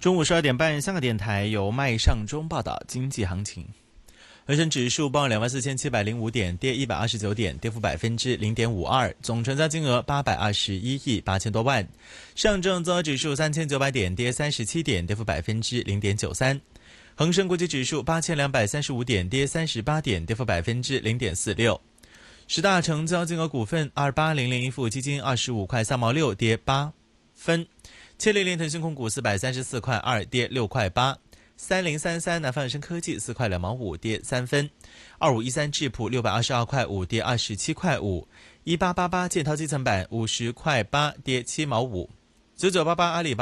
中午12点半，香港电台由麦尚中报道经济行情。恒生指数报24,705点，跌129点，跌幅0.52%，总成交金额821亿8千多万。上证综合指数3900点，跌37点，跌幅0.93%。恒生国际指数8235点，跌38点，跌幅0.46%。十大成交金额股份，28001富基金25块3毛6，跌8分。700腾讯控股434块2，跌6块8。3033南方恒生科技4块2毛5，跌3分。2513智普622块5，跌27块5。1888建滔基层板50块8，跌7毛5。9988阿里巴巴